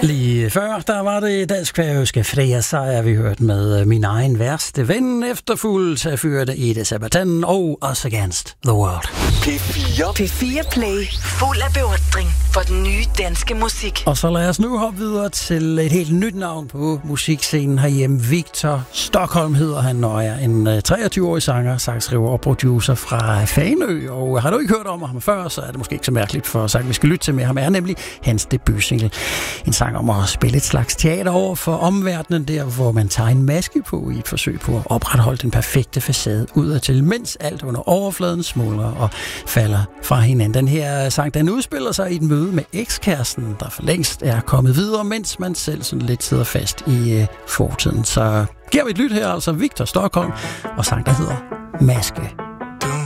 Lige før, der var det dansk-færøske Freja Seier, vi hørte med Min egen værste ven, efterfulgt af fyrte Ida Sabaton og Us Against the World. P4 Play, fuld af beundring for den nye danske musik. Og så lad os nu hoppe videre til et helt nyt navn på musikscenen herhjemme. Victor Stockholm hedder han, og er en 23-årig sanger, sangsskriver og producer fra Fanø. Og har du ikke hørt om ham før, så er det måske ikke så mærkeligt for sang, vi skal lytte til med ham. Er nemlig hans debutsingle. En sang om at spille et slags teater over for omverdenen, der hvor man tager en maske på i et forsøg på at opretholde den perfekte facade udadtil, mens alt under overfladen smuldrer og falder fra hinanden. Den her sang, den udspiller sig i et møde med ekskæresten, der for længst er kommet videre, mens man selv sådan lidt sidder fast i fortiden. Så giver vi et lyt her, altså Victor Stockholm, og sang, der hedder Maske.